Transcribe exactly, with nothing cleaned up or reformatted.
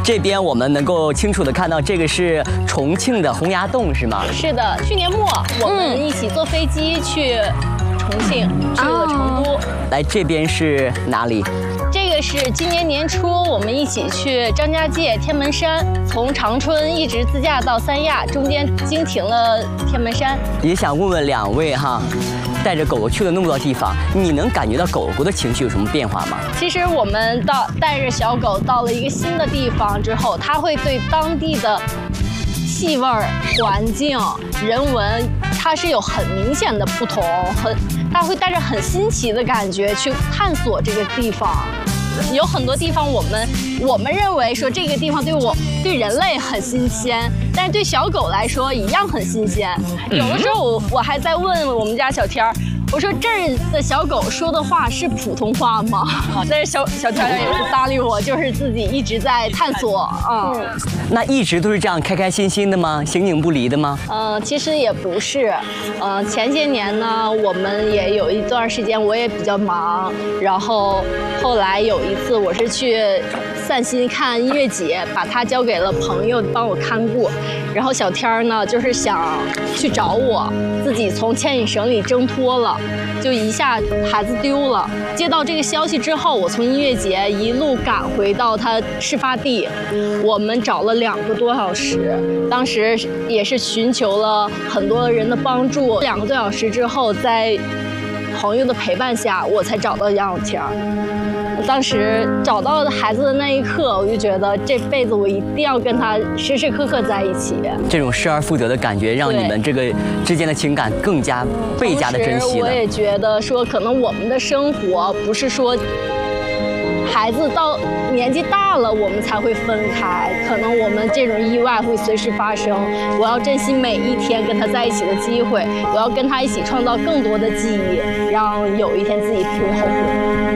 这边我们能够清楚的看到，这个是重庆的洪崖洞，是吗？ 是的，去年末我们一起坐飞机去重庆，去了成都。 来，这边是哪里？ 这个是今年年初我们一起去张家界天门山，从长春一直自驾到三亚，中间经停了天门山。 也想问问两位哈。 带着狗狗去了那么多地方，你能感觉到狗狗的情绪有什么变化吗？ 其实我们到带着小狗到了一个新的地方之后，它会对当地的气味、环境、人文，它是有很明显的不同，很，它会带着很新奇的感觉去探索这个地方。 有很多地方，我们我们认为说这个地方对我对人类很新鲜，但是对小狗来说一样很新鲜。有的时候我我还在问我们家小天儿，我说这儿的小狗说的话是普通话吗？但是小小天儿也不搭理我，就是自己一直在探索。嗯， 那一直都是这样开开心心的吗？形影不离的吗？ 呃，其实也不是。呃，前些年呢，我们也有一段时间我也比较忙，然后后来有。 一次我是去散心看音乐节，把它交给了朋友帮我看顾，然后小天儿呢就是想去找我，自己从牵引绳里挣脱了，就一下孩子丢了。接到这个消息之后，我从音乐节一路赶回到他事发地，我们找了两个多小时，当时也是寻求了很多人的帮助，两个多小时之后，在朋友的陪伴下，我才找到杨小天儿。 当时找到孩子的那一刻，我就觉得这辈子我一定要跟他时时刻刻在一起。 这种失而复得的感觉，让你们这个之间的情感更加倍加的珍惜了。 我也觉得说，可能我们的生活不是说孩子到年纪大了我们才会分开，可能我们这种意外会随时发生。我要珍惜每一天跟他在一起的机会，我要跟他一起创造更多的记忆，让有一天自己不会后悔。